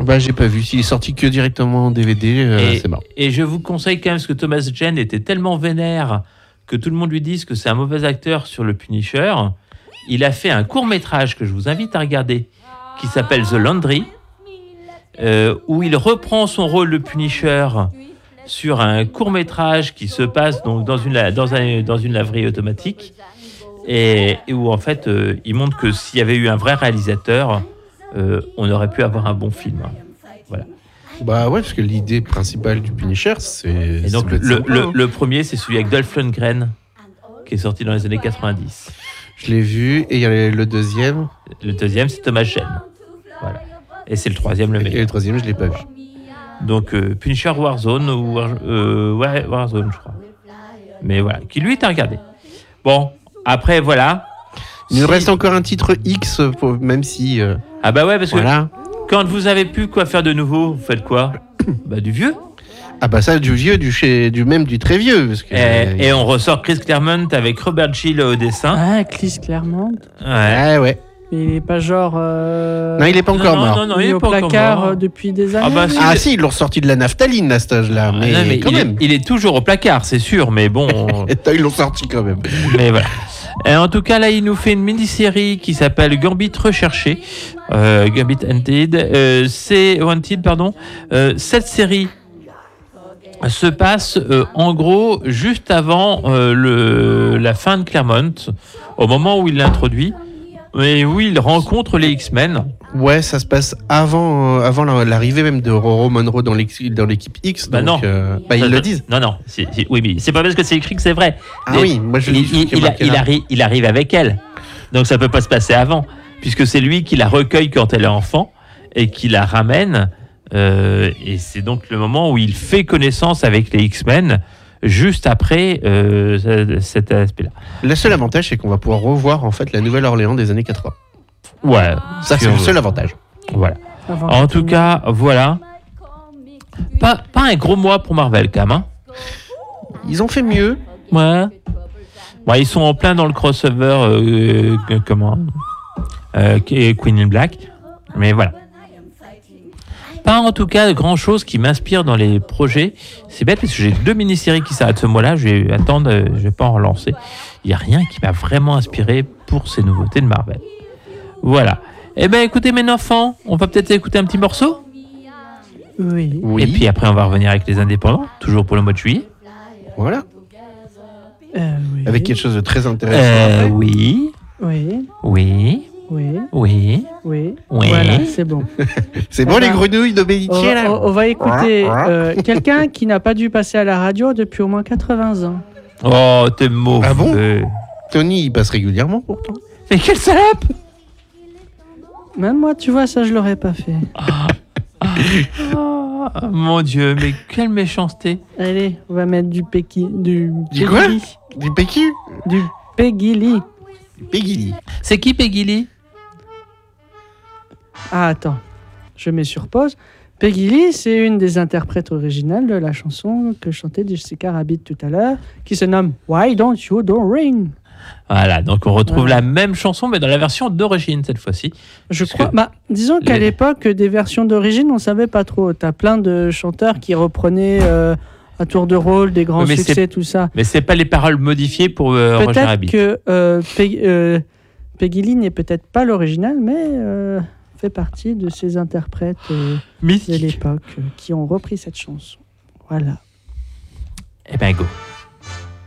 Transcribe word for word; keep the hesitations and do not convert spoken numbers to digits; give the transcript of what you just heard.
bah j'ai pas vu. S'il est sorti que directement en D V D, euh, et, c'est marrant. Et je vous conseille quand même, parce que Thomas Jane était tellement vénère que tout le monde lui dise que c'est un mauvais acteur sur le Punisher. Il a fait un court-métrage que je vous invite à regarder, qui s'appelle The Laundry, euh, où il reprend son rôle de Punisher sur un court-métrage qui se passe donc dans une, dans un, dans une laverie automatique, et, et où en fait, euh, il montre que s'il y avait eu un vrai réalisateur, euh, on aurait pu avoir un bon film. Voilà. Bah ouais, parce que l'idée principale du Punisher, c'est... Et donc, c'est le, sympa, le, hein. le premier, c'est celui avec Dolph Lundgren, qui est sorti dans les années quatre-vingt-dix. Je l'ai vu, et il y a le deuxième. Le deuxième, c'est Thomas Jane. Voilà. Et c'est le troisième, le Et meilleur. le troisième, je l'ai pas vu. Donc, euh, Punisher Warzone, ou War, euh, ouais, Warzone, je crois. Mais voilà, qui lui est à regarder. Bon, après, voilà. Il nous Si- reste encore un titre X, pour, même si... euh, Ah bah ouais, parce voilà. que quand vous avez plus quoi faire de nouveau, vous faites quoi? Bah du vieux. Ah bah ça, du vieux, du, chez, du même du très vieux. Parce que, Et, euh, et on ressort Chris Claremont avec Robert Gill au dessin. Ah, Chris Claremont. Ouais. Ouais, ouais. Mais il est pas genre. euh, Non, il est pas encore non, mort. non, non, il il est est au pas encore placard mort. euh, depuis des années. Ah bah, si. Ah si, ils l'ont ressorti de la naphtaline à cet âge-là, mais, Non, mais quand il, même. Est, il est toujours au placard, c'est sûr, mais bon. Et ils l'ont sorti quand même. Mais voilà. Et en tout cas, là, il nous fait une mini-série qui s'appelle Gambit Recherché. Euh, Gambit Hunted. Euh, c'est Wanted, pardon. Euh, cette série se passe euh, en gros juste avant euh, le, la fin de Claremont, au moment où il l'introduit, et où il rencontre les X-Men. Ouais, ça se passe avant, euh, avant la- l'arrivée même de Roro Monroe dans l'équipe, dans l'équipe X. Bah donc, non. euh, bah, ils Ça, le ça- disent. Non, non. C'est, c'est- oui, mais c'est pas parce que c'est écrit que c'est vrai. Ah Mais oui, moi je il, l'ai vu, il- c'est il, marqué il là. arrive, il arrive avec elle. Donc ça peut pas se passer avant, puisque c'est lui qui la recueille quand elle est enfant et qui la ramène. euh, et c'est donc le moment où il fait connaissance avec les X-Men, juste après euh, ce- cet aspect-là. Le seul avantage, c'est qu'on va pouvoir revoir en fait la Nouvelle-Orléans des années quatre-vingts. Ouais. Ça, si c'est on le veut. seul avantage. Voilà. Avant En que tout tout- cas, voilà. Pas, pas un gros mois pour Marvel, quand même. Hein. Ils ont fait mieux. Ouais. Bon, ils sont en plein dans le crossover, euh, euh, comment euh, qui est Queen in Black. Mais voilà. Pas en tout cas grand chose qui m'inspire dans les projets. C'est bête parce que j'ai deux mini-séries qui s'arrêtent ce mois-là. Je vais attendre, euh, je vais pas en relancer. Il n'y a rien qui m'a vraiment inspiré pour ces nouveautés de Marvel. Voilà. Eh bien, écoutez, mes enfants, on va peut-être écouter un petit morceau. Oui. Oui. Et puis après, on va revenir avec les indépendants, toujours pour le mois de juillet. Voilà. Euh, oui. Avec quelque chose de très intéressant. Euh, après. oui, Oui. oui, Oui. oui. Oui. Oui. Voilà, c'est bon. C'est bon, on les va- grenouilles de On Bénitier, va, là on- on va écouter euh, quelqu'un qui n'a pas dû passer à la radio depuis au moins quatre-vingts ans. Oh, t'es mauvais. Ah bon Tony, il passe régulièrement pourtant. Mais quelle salope! Même moi, tu vois, ça, je l'aurais pas fait. Oh, mon Dieu, mais quelle méchanceté. Allez, on va mettre du Peggy. Du Du quoi Peggy Lee. Du P Q Du Peggy Lee. Du Peggy Lee. C'est qui Peggy Lee? Ah, attends. Je mets sur pause. Peggy Lee, c'est une des interprètes originales de la chanson que chantait Jessica Rabbit tout à l'heure, qui se nomme Why Don't You Don't Ring. Voilà, donc on retrouve Voilà. la même chanson, mais dans la version d'origine cette fois-ci. Je Parce crois. que Bah, disons qu'à les- l'époque, des versions d'origine, on savait pas trop. T'as plein de chanteurs qui reprenaient euh, à tour de rôle des grands Oui, mais succès, c'est- tout ça. Mais c'est pas les paroles modifiées pour euh, Roger Peut-être Rabbit. que euh, Peg- euh, Peggy Lee n'est peut-être pas l'original, mais euh, fait partie de ces interprètes euh, de Mythique. l'époque euh, qui ont repris cette chanson. Voilà. Eh ben go.